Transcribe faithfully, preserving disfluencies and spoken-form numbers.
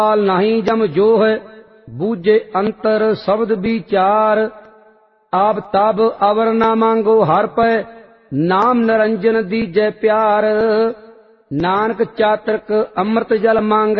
नहीं जम जो है बूझे अंतर शब्द विचार। आप तब अवर न मांगो हर पै नाम निरंजन दीजै प्यार। नानक चातृक अमृत जल मांगै